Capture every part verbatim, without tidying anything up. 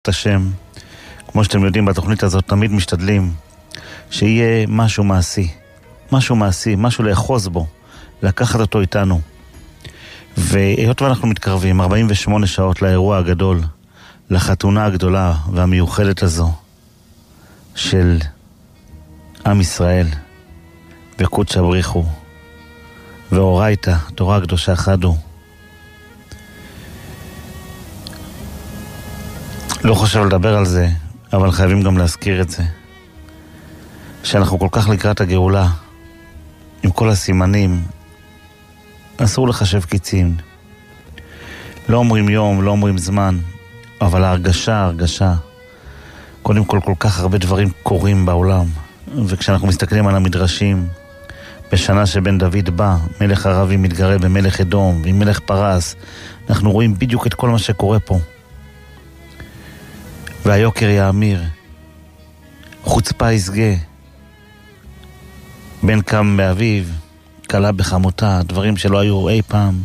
השם, כמו שאתם יודעים, בתוכנית הזאת תמיד משתדלים שיהיה משהו מעשי, משהו מעשי, משהו לאחוז בו, לקחת אותו איתנו. והיות ואנחנו מתקרבים ארבעים ושמונה שעות לאירוע הגדול, לחתונה הגדולה והמיוחדת הזו של עם ישראל וקודש הבריחו ואורייתא, תורה הקדושה חדו. לא חושב לדבר על זה, אבל חייבים גם להזכיר את זה, שאנחנו כל כך לקראת הגאולה, עם כל הסימנים, אסור לחשב קיצין. לא אומרים יום, לא אומרים זמן, אבל ההרגשה, ההרגשה, קודם כל כל כך הרבה דברים קורים בעולם, וכשאנחנו מסתכלים על המדרשים, בשנה שבן דוד בא, מלך ערבי מתגרה במלך אדום, ועם מלך פרס, אנחנו רואים בדיוק את כל מה שקורה פה. והיוקר יאמיר, חוצפה יסגה, בן קם באביו, קלה בחמותה, דברים שלא היו אי פעם.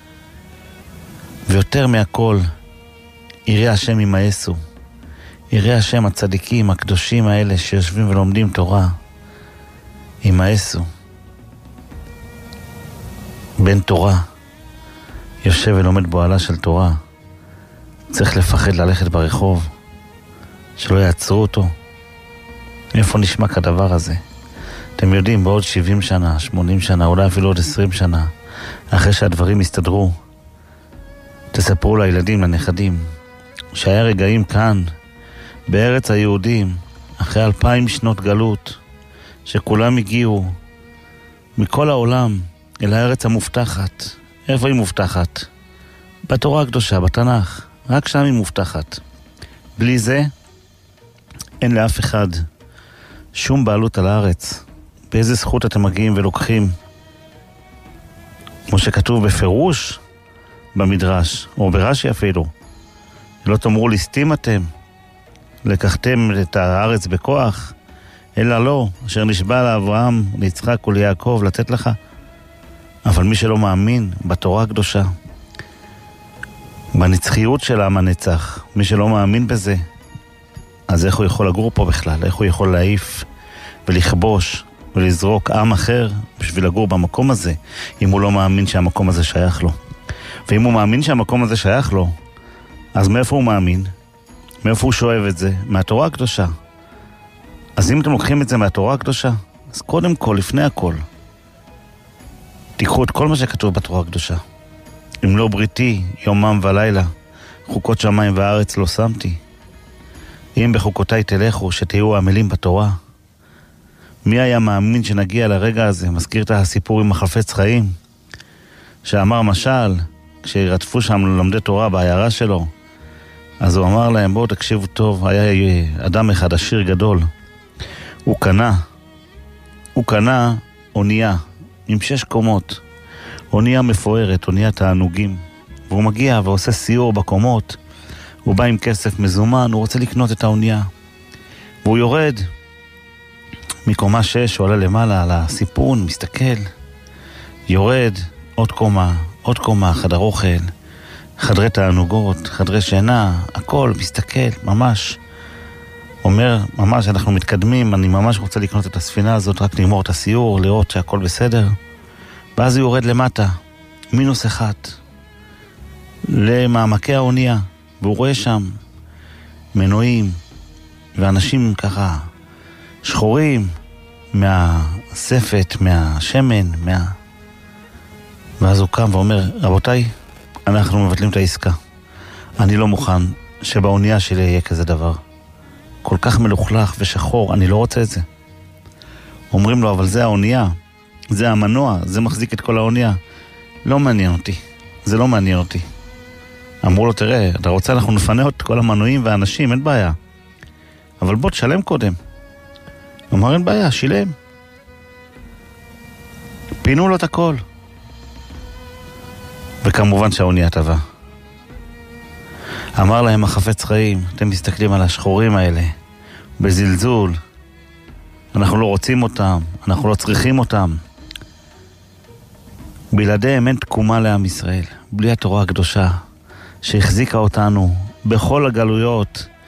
ויותר מהכל, יראה השם ימאסו, יראה השם הצדיקים, הקדושים האלה שיושבים ולומדים תורה, ימאסו. בן תורה, יושב ולומד בועלה של תורה, צריך לפחד ללכת ברחוב, שלא יעצרו אותו. איפה נשמע כדבר הזה? אתם יודעים, בעוד שבעים שנה, שמונים שנה, אולי אפילו עוד עשרים שנה, אחרי שהדברים הסתדרו, תספרו לילדים, לנכדים, שהיה רגעים כאן, בארץ היהודים, אחרי אלפיים שנות גלות, שכולם הגיעו מכל העולם אל הארץ המובטחת. איפה היא מובטחת? בתורה הקדושה, בתנ"ך. רק שם היא מובטחת. בלי זה, אין לאף אחד שום בעלות על הארץ. באיזה זכות אתם מגיעים ולוקחים? כמו שכתוב בפירוש במדרש, או ברש"י אפילו, לא תאמרו ליסטים אתם, לקחתם את הארץ בכוח, אלא לא, אשר נשבע לאברהם, ליצחק וליעקב לתת לך. אבל מי שלא מאמין בתורה הקדושה, בנצחיות של עם הנצח, מי שלא מאמין בזה, אז איך הוא יכול לגור פה בכלל? איך הוא יכול להעיף ולכבוש ולזרוק עם אחר בשביל לגור במקום הזה, אם הוא לא מאמין שהמקום הזה שייך לו? ואם הוא מאמין שהמקום הזה שייך לו, אז מאיפה הוא מאמין? מאיפה הוא שואב את זה? מהתורה הקדושה. אז אם אתם לוקחים את זה מהתורה הקדושה, אז קודם כל, לפני הכל, תיקחו את כל מה שכתוב בתורה הקדושה. אם לא בריתי, יומם ולילה, חוקות שמיים וארץ לא שמתי. אם בחוקותיי תלכו, שתהיו עמלים בתורה. מי היה מאמין שנגיע לרגע הזה? מזכיר את הסיפור עם החפץ חיים, שאמר משל, כשרדפו שם ללמדי תורה בעיירה שלו, אז הוא אמר להם, בואו תקשיבו טוב, היה אדם אחד עשיר גדול, הוא קנה, הוא קנה אונייה עם שש קומות, אונייה מפוארת, אונייה תענוגים, והוא מגיע ועושה סיור בקומות, הוא בא עם כסף מזומן, הוא רוצה לקנות את האונייה, והוא יורד מקומה שש, הוא עולה למעלה על הסיפון, מסתכל, יורד עוד קומה, עוד קומה, חדר אוכל, חדרי תענוגות, חדרי שינה, הכל, מסתכל, ממש. אומר, ממש, אנחנו מתקדמים, אני ממש רוצה לקנות את הספינה הזאת, רק נגמור את הסיור, לראות שהכל בסדר. ואז הוא יורד למטה, מינוס אחד, למעמקי האונייה, והוא רואה שם מנועים, ואנשים ככה שחורים, מהספת, מהשמן, מה... ואז הוא קם ואומר, רבותיי, אנחנו מבטלים את העסקה. אני לא מוכן שבאונייה שלי יהיה כזה דבר. כל כך מלוכלך ושחור, אני לא רוצה את זה. אומרים לו, אבל זה האונייה, זה המנוע, זה מחזיק את כל האונייה. לא מעניין אותי, זה לא מעניין אותי. אמרו לו, תראה, אתה רוצה, אנחנו נפנה את כל המנועים והאנשים, אין בעיה. אבל בוא תשלם קודם. אמר, אין בעיה, שילם. פינו לו את הכל. וכמובן שהאונייה טבע. אמר להם החפץ חיים, אתם מסתכלים על השחורים האלה, בזלזול, אנחנו לא רוצים אותם, אנחנו לא צריכים אותם. בלעדיהם אין תקומה לעם ישראל, בלי התורה הקדושה, שהחזיקה אותנו בכל הגלויות,